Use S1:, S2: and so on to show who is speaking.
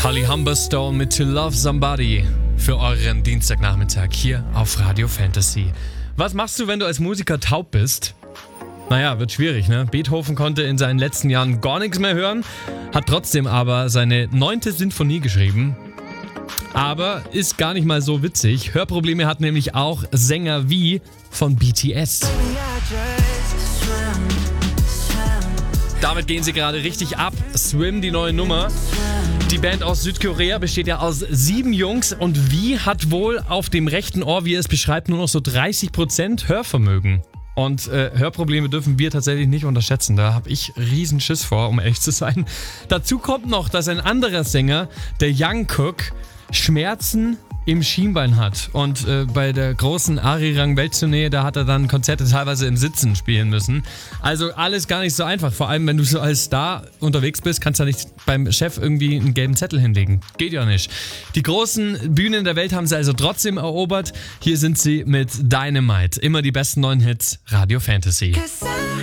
S1: Holly Humberstone mit To Love Somebody für euren Dienstagnachmittag hier auf Radio Fantasy. Was machst du, wenn du als Musiker taub bist? Naja, wird schwierig, ne? Beethoven konnte in seinen letzten Jahren gar nichts mehr hören, hat trotzdem aber seine 9. Sinfonie geschrieben. Aber ist gar nicht mal so witzig. Hörprobleme hat nämlich auch Sänger wie von BTS. Damit gehen sie gerade richtig ab. Swim, die neue Nummer. Die Band aus Südkorea besteht ja aus 7 Jungs und wie hat wohl auf dem rechten Ohr, wie er es beschreibt, nur noch so 30% Hörvermögen. Und Hörprobleme dürfen wir tatsächlich nicht unterschätzen. Da habe ich riesen Schiss vor, um ehrlich zu sein. Dazu kommt noch, dass ein anderer Sänger, der Jungkook, Schmerzen im Schienbein hat. Und bei der großen Arirang-Welttournee, da hat er dann Konzerte teilweise im Sitzen spielen müssen. Also alles gar nicht so einfach. Vor allem, wenn du so als Star unterwegs bist, kannst du ja nicht beim Chef irgendwie einen gelben Zettel hinlegen. Geht ja nicht. Die großen Bühnen der Welt haben sie also trotzdem erobert. Hier sind sie mit Dynamite. Immer die besten neuen Hits. Radio Fantasy.